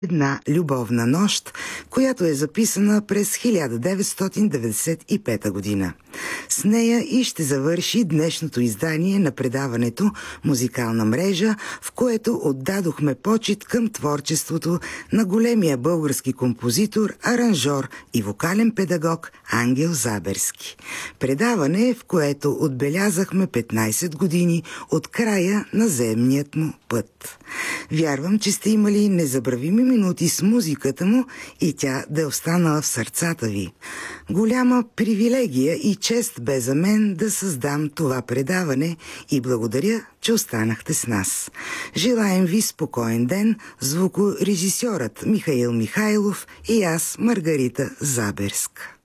Една любовна нощ, която е записана през 1995 година. С нея и ще завърши днешното издание на предаването «Музикална мрежа», в което отдадохме почит към творчеството на големия български композитор, аранжор и вокален педагог Ангел Заберски. Предаване, в което отбелязахме 15 години от края на земният му път. Вярвам, че сте имали незабравими минути с музиката му и тя да е останала в сърцата ви. Голяма привилегия и чест бе за мен да създам това предаване и благодаря, че останахте с нас. Желаем ви спокоен ден, звукорежисьорът Михаил Михайлов и аз, Маргарита Заберска.